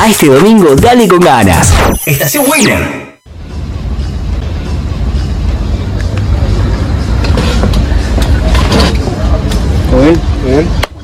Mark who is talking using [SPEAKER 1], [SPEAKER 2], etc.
[SPEAKER 1] A este domingo dale con ganas. Estación Winner.
[SPEAKER 2] Muy bien, muy bien.